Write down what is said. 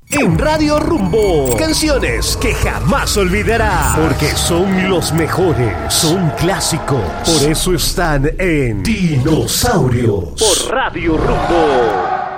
En Radio Rumbo, canciones que jamás olvidarás, porque son los mejores, son clásicos, por eso están en Dinosaurios, por Radio Rumbo.